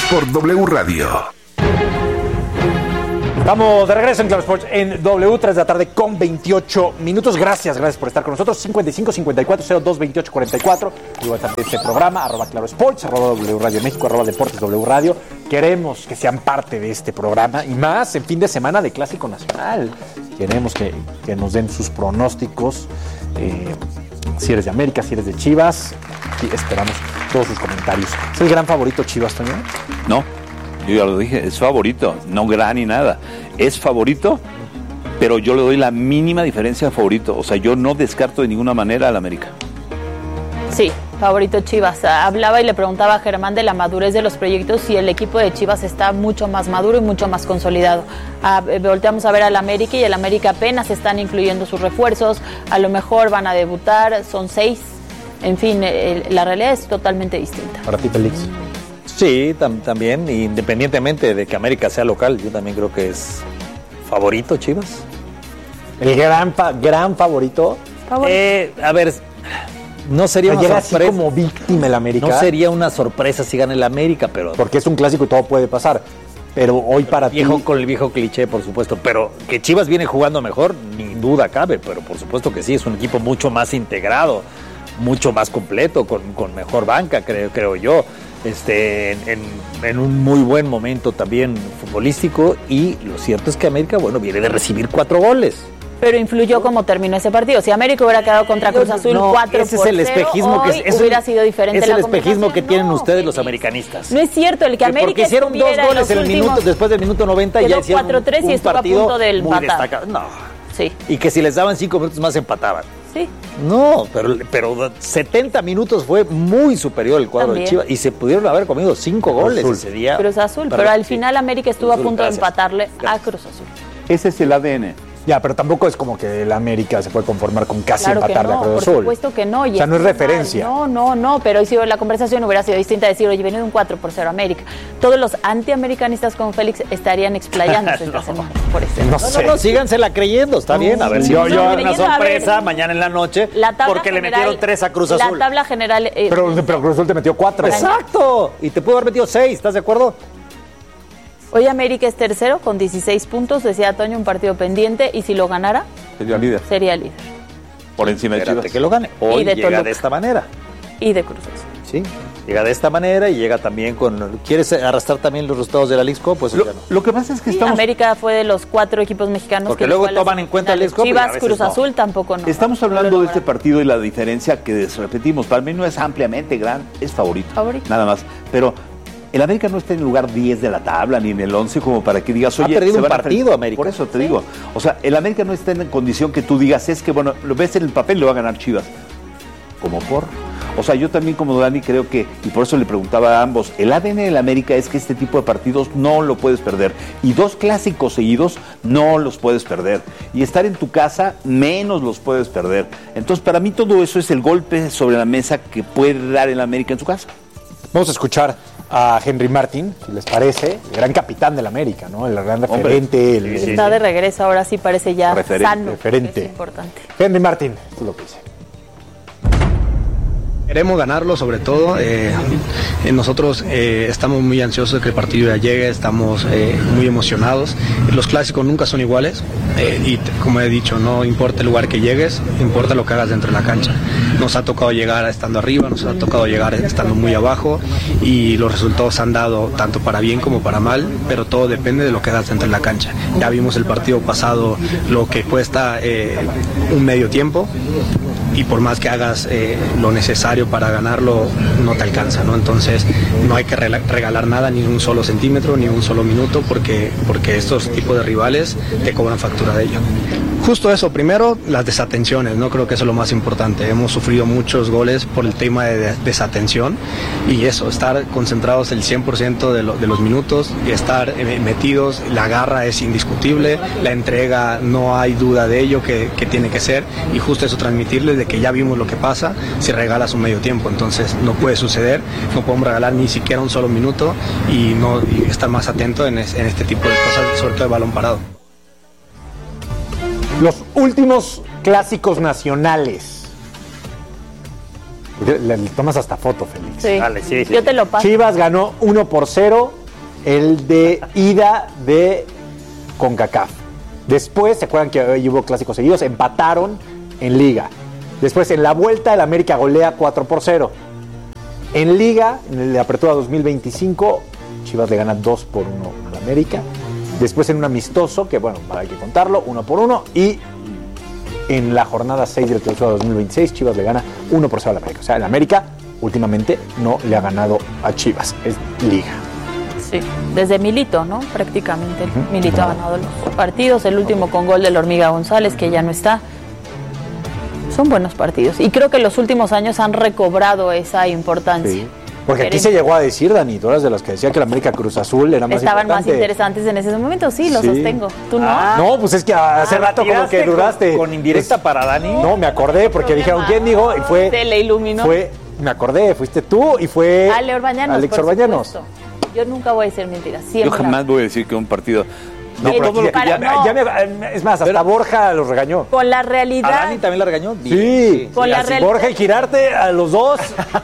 por W Radio. Estamos de regreso en Claro Sports en W, 3 de la tarde con 28 minutos. Gracias por estar con nosotros. 55 54 02 28 44. Y WhatsApp de este programa, @Claro Sports, @W Radio México, @Deportes W Radio. Queremos que sean parte de este programa y más en fin de semana de Clásico Nacional. Queremos que nos den sus pronósticos. Si eres de América, si eres de Chivas. Y esperamos todos sus comentarios. ¿Es el gran favorito Chivas, Toño? No. Yo ya lo dije, es favorito, no gran ni nada. Es favorito, pero yo le doy la mínima diferencia a favorito. O sea, yo no descarto de ninguna manera al América. Sí, favorito Chivas. Hablaba y le preguntaba a Germán de la madurez de los proyectos y el equipo de Chivas está mucho más maduro y mucho más consolidado. Volteamos a ver al América y el América apenas están incluyendo sus refuerzos. A lo mejor van a debutar, son 6. En fin, la realidad es totalmente distinta. Para ti, Félix. Sí, también, independientemente de que América sea local, yo también creo que es favorito Chivas. ¿El gran favorito? A ver, no sería una sorpresa. Así como víctima el América. No sería una sorpresa si gana el América, pero... Porque es un clásico y todo puede pasar. Pero hoy para ti... Con el viejo cliché, por supuesto. Pero que Chivas viene jugando mejor, ni duda cabe. Pero por supuesto que sí, es un equipo mucho más integrado, mucho más completo, con mejor banca, creo yo. En un muy buen momento también futbolístico, y lo cierto es que América, viene de recibir 4 goles. Pero influyó cómo terminó ese partido. Si América hubiera quedado contra Cruz Azul 4-0, ese es el espejismo hubiera sido diferente. Es el espejismo que tienen ustedes los americanistas. No es cierto, el que América porque hicieron 2 goles después del minuto 90 y ya hicieron 4-3 y estuvo a punto del muy destacado. No. Sí. Y que si les daban 5 minutos más empataban. Sí. No, pero 70 minutos fue muy superior el cuadro de Chivas y se pudieron haber comido 5 goles ese día. Cruz Azul, pero al final América estuvo a punto de empatarle a Cruz Azul. Ese es el ADN. Ya, pero tampoco es como que el América se puede conformar con casi empatarle a Cruz Azul. Por supuesto que no. O sea, no es referencia. No, pero si la conversación hubiera sido distinta, decir, oye, viene de un 4-0 América. Todos los antiamericanistas con Félix estarían explayándose esta semana, por eso. No, sígansela creyendo, está bien. A ver si yo una sorpresa mañana en la noche, porque le metieron 3 a Cruz Azul. La tabla general... pero Cruz Azul te metió 4. Exacto, y te pudo haber metido 6, ¿estás de acuerdo? Hoy América es tercero con 16 puntos, decía Toño, un partido pendiente, y si lo ganara, sería líder. Por encima de Chivas. Que lo gane. Hoy llega de esta manera. Y de Cruz Azul. Sí, llega de esta manera y llega también con... ¿Quieres arrastrar también los resultados de la Leagues Cup? Pues lo que pasa es que América fue de los 4 equipos mexicanos porque luego toman en cuenta el Leagues Cup. Chivas, Cruz Azul tampoco no. Estamos hablando de este partido y la diferencia que repetimos, para mí no es ampliamente gran, es favorito. Nada más, pero... El América no está en el lugar 10 de la tabla, ni en el 11, como para que digas, oye, ha perdido un partido América. Por eso te digo. O sea, el América no está en condición que tú digas, es que, lo ves en el papel, lo va a ganar Chivas. O sea, yo también como Dani creo que, y por eso le preguntaba a ambos, el ADN del América es que este tipo de partidos no lo puedes perder. Y 2 clásicos seguidos no los puedes perder. Y estar en tu casa, menos los puedes perder. Entonces, para mí todo eso es el golpe sobre la mesa que puede dar el América en su casa. Vamos a escuchar a Henry Martin, si les parece, el gran capitán del América, ¿no? El gran referente. Está de regreso, ahora sí parece ya sano. Referente. Es importante. Henry Martin, esto es lo que dice. Queremos ganarlo, sobre todo. Nosotros estamos muy ansiosos de que el partido ya llegue, estamos muy emocionados. Los clásicos nunca son iguales y como he dicho, no importa el lugar que llegues, importa lo que hagas dentro de la cancha. Nos ha tocado llegar estando arriba, nos ha tocado llegar estando muy abajo y los resultados han dado tanto para bien como para mal, pero todo depende de lo que hagas dentro de la cancha. Ya vimos el partido pasado lo que cuesta un medio tiempo. Y por más que hagas lo necesario para ganarlo, no te alcanza, ¿no? Entonces no hay que regalar nada, ni un solo centímetro, ni un solo minuto, porque estos tipos de rivales te cobran factura de ello. Justo eso, primero las desatenciones, ¿no? Creo que eso es lo más importante. Hemos sufrido muchos goles por el tema de desatención y eso, estar concentrados el 100% de los minutos y estar metidos, la garra es indiscutible, la entrega no hay duda de ello que tiene que ser y justo eso transmitirles de que ya vimos lo que pasa si regalas un medio tiempo, entonces no puede suceder, no podemos regalar ni siquiera un solo minuto y estar más atento en este tipo de cosas, sobre todo de balón parado. Los últimos clásicos nacionales. Le tomas hasta foto, Félix. Sí. Dale, sí. Yo te lo paso. Chivas ganó 1-0 el de ida de CONCACAF. Después, ¿se acuerdan que hoy hubo clásicos seguidos? Empataron en Liga. Después, en la vuelta, el América golea 4-0. En Liga, en el de Apertura 2025, Chivas le gana 2-1 al América. Después, en un amistoso, que bueno, hay que contarlo, 1-1. Y en la jornada 6 del Clausura 2026, Chivas le gana 1-0 al América. O sea, el América últimamente no le ha ganado a Chivas. Es Liga. Sí, desde Milito, ¿no? Prácticamente. Milito ha ganado los partidos. El último con gol de la Hormiga González, que ya no está. Son buenos partidos. Y creo que los últimos años han recobrado esa importancia. Sí. Porque aquí se llegó a decir, Dani, tú eras de los que decían que la América Cruz Azul era más Estaban importante. más interesantes en ese momento, sí, lo sostengo. ¿Tú no? No, pues es que hace rato como que dudaste. Con indirecta para Dani. No, me acordé porque dijeron, ¿quién dijo? Y fue... Te le iluminó. Me acordé, fuiste tú y fue... Ale Orbañanos, Alex Orbañanos. Yo nunca voy a decir mentiras, siempre. Yo jamás voy a decir que un partido... No, pero todo lo que es más, hasta Borja los regañó. Con la realidad... ¿A Dani también la regañó? Sí. Con la Borja y Girarte, a los dos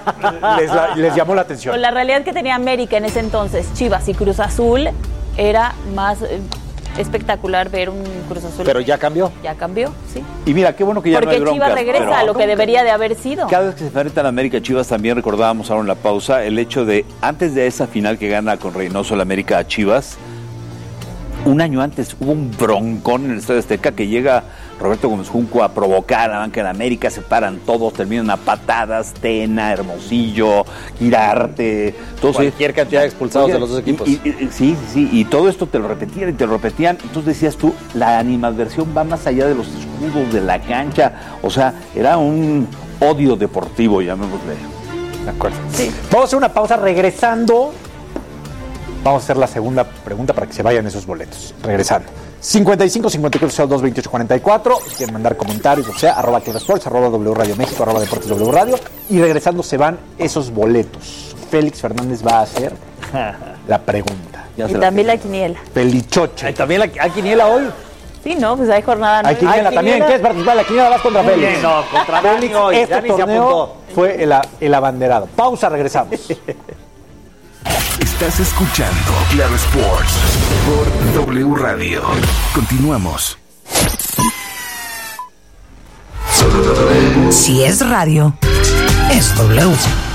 les llamó la atención. Con la realidad que tenía América en ese entonces, Chivas y Cruz Azul, era más espectacular ver un Cruz Azul. Pero ya cambió. Ya cambió, sí. Y mira, qué bueno que ya Porque no hay broncas. Chivas regresa a lo que debería de haber sido. Cada vez que se enfrentan a América Chivas, también recordábamos ahora en la pausa el hecho de, antes de esa final que gana con Reynoso el América a Chivas, un año antes hubo un broncón en el Estadio Azteca que llega Roberto Gómez Junco a provocar a la banca de América, se paran todos, terminan a patadas, Tena, Hermosillo, Girarte, todos Cualquier cantidad de expulsados de los dos equipos. Sí, y todo esto te lo repetían y te lo repetían. Entonces decías tú, la animadversión va más allá de los escudos de la cancha. O sea, era un odio deportivo, llamémosle. De acuerdo. Sí. Vamos a hacer una pausa. Regresando, vamos a hacer la segunda pregunta para que se vayan esos boletos. Regresando. 55 54 02 28 44. Si quieren mandar comentarios, o sea, @ Claro Sports, @ W Radio México, @ Deportes W Radio. Y regresando se van esos boletos. Félix Fernández va a hacer la pregunta. Ya Y se también la quiniela. Pelichoche. También hay quiniela hoy. Sí, no, pues hay jornada. Hay quiniela también. ¿Quieres participar en la quiniela? Vas contra Muy Félix. bien, no, contra Félix, Dani hoy. este Dani se torneo apuntó. fue el abanderado. Pausa, regresamos. Estás escuchando Claro Sports por W Radio. Continuamos. Si es radio, es W.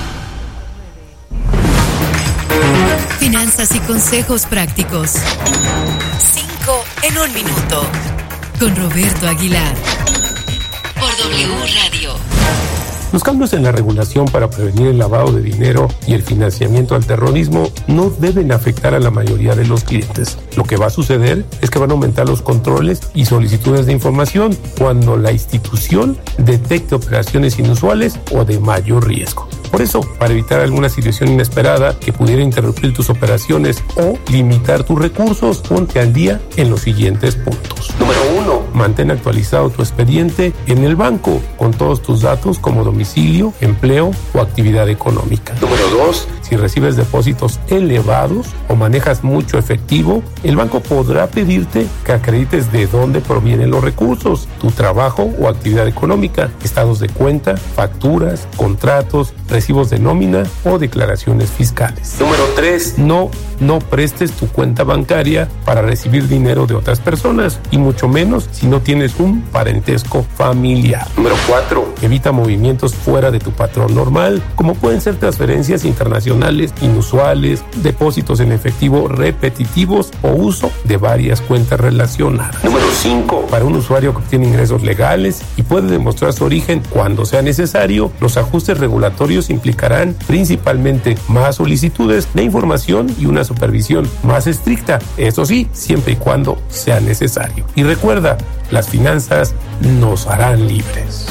Finanzas y consejos prácticos. 5 en 1 minuto. Con Roberto Aguilar. Por W Radio. Los cambios en la regulación para prevenir el lavado de dinero y el financiamiento al terrorismo no deben afectar a la mayoría de los clientes. Lo que va a suceder es que van a aumentar los controles y solicitudes de información cuando la institución detecte operaciones inusuales o de mayor riesgo. Por eso, para evitar alguna situación inesperada que pudiera interrumpir tus operaciones o limitar tus recursos, ponte al día en los siguientes puntos. Número 1. Mantén actualizado tu expediente en el banco con todos tus datos como domicilio, empleo o actividad económica. Número 2. Si recibes depósitos elevados o manejas mucho efectivo, el banco podrá pedirte que acredites de dónde provienen los recursos, tu trabajo o actividad económica, estados de cuenta, facturas, contratos, recibos de nómina o declaraciones fiscales. Número 3. No prestes tu cuenta bancaria para recibir dinero de otras personas y mucho menos si no tienes un parentesco familiar. Número 4. Evita movimientos fuera de tu patrón normal, como pueden ser transferencias internacionales inusuales, depósitos en efectivo repetitivos o uso de varias cuentas relacionadas. Número 5. Para un usuario que obtiene ingresos legales y puede demostrar su origen cuando sea necesario, los ajustes regulatorios implicarán principalmente más solicitudes de información y una supervisión más estricta, eso sí, siempre y cuando sea necesario. Y recuerda, las finanzas nos harán libres.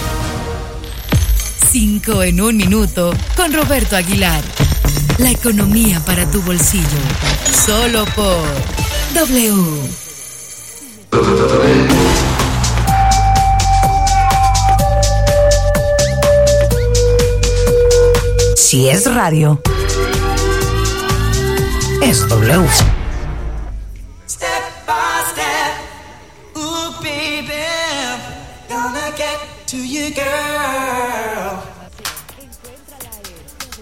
5 en 1 minuto con Roberto Aguilar. La economía para tu bolsillo. Solo por W. Si es radio, es W. Step by step, ooh baby, gonna get to you, girl.